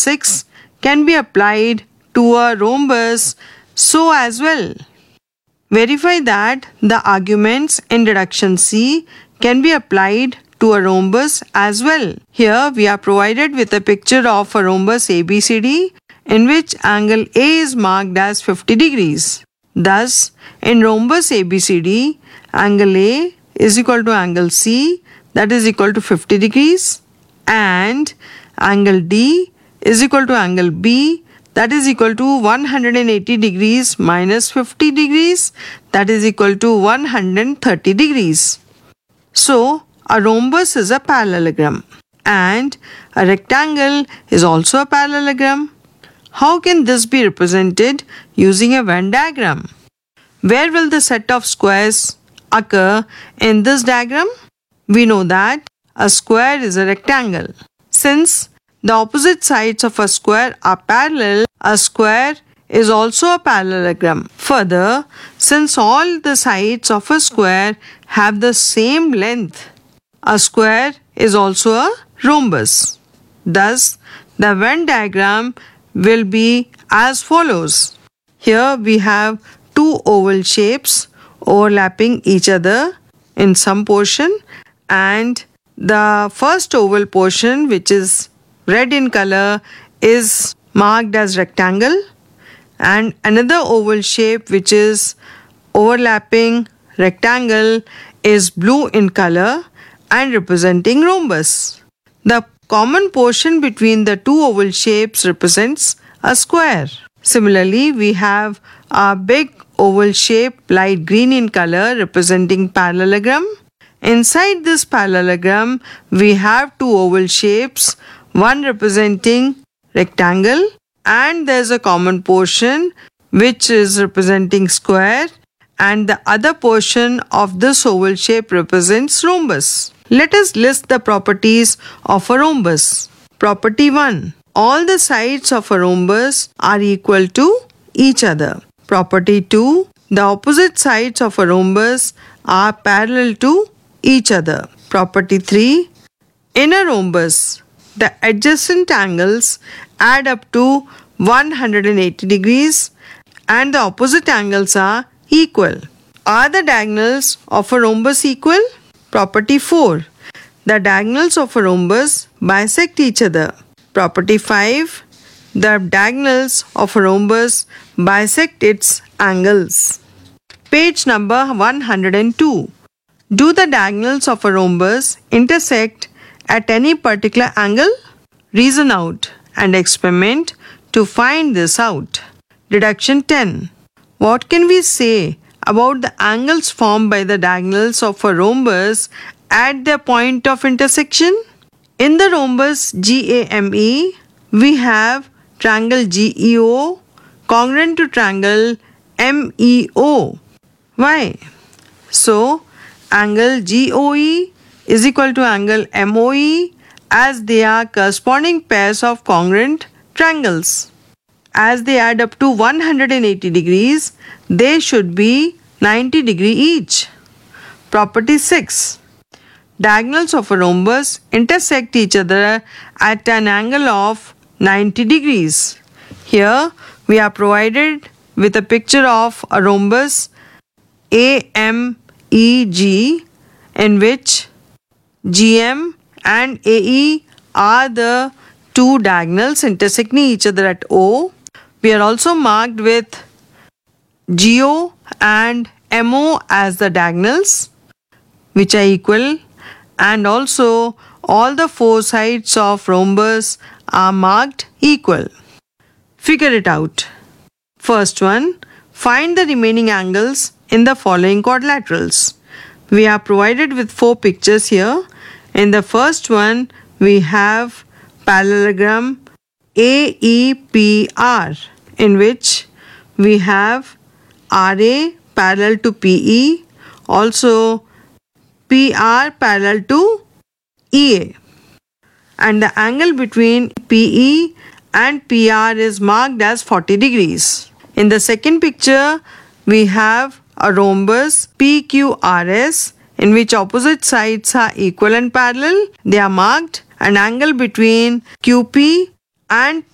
6 can be applied to a rhombus so as well. Verify that the arguments in reduction C can be applied to a rhombus as well. Here we are provided with a picture of a rhombus ABCD in which angle A is marked as 50 degrees. Thus, in rhombus ABCD, angle A is equal to angle C, that is equal to 50 degrees, and angle D is equal to angle B, that is equal to 180 degrees minus 50 degrees, that is equal to 130 degrees. So, a rhombus is a parallelogram and a rectangle is also a parallelogram. How can this be represented using a Venn diagram? Where will the set of squares occur in this diagram? We know that a square is a rectangle. Since the opposite sides of a square are parallel, a square is also a parallelogram. Further, since all the sides of a square have the same length, a square is also a rhombus. Thus, the Venn diagram will be as follows. Here we have two oval shapes overlapping each other in some portion, and the first oval portion, which is red in color, is marked as rectangle, and another oval shape which is overlapping rectangle is blue in color and representing rhombus. The common portion between the two oval shapes represents a square. Similarly, we have a big oval shape light green in color representing parallelogram. Inside this parallelogram, we have two oval shapes, one representing rectangle, and there is a common portion which is representing square, and the other portion of this oval shape represents rhombus. Let us list the properties of a rhombus. Property 1. All the sides of a rhombus are equal to each other. Property 2. The opposite sides of a rhombus are parallel to each other. Property 3. In a rhombus, the adjacent angles add up to 180 degrees and the opposite angles are equal. Are the diagonals of a rhombus equal? Property 4. The diagonals of a rhombus bisect each other. Property 5. The diagonals of a rhombus bisect its angles. Page number 102. Do the diagonals of a rhombus intersect at any particular angle? Reason out and experiment to find this out. Deduction 10. What can we say about the angles formed by the diagonals of a rhombus at their point of intersection? In the rhombus GAME, we have triangle GEO congruent to triangle MEO. Why? So, angle GOE is equal to angle MOE as they are corresponding pairs of congruent triangles. As they add up to 180 degrees, they should be 90 degrees each. Property 6. Diagonals of a rhombus intersect each other at an angle of 90 degrees. Here we are provided with a picture of a rhombus AMEG in which GM and AE are the two diagonals intersecting each other at O. We are also marked with GO and MO as the diagonals which are equal, and also all the four sides of rhombus are marked equal. Figure it out. First one, find the remaining angles in the following quadrilaterals. We are provided with four pictures here. In the first one, we have parallelogram AEPR in which we have RA parallel to PE, also PR parallel to EA, and the angle between PE and PR is marked as 40 degrees. In the second picture, we have a rhombus PQRS in which opposite sides are equal and parallel. They are marked. An angle between QP and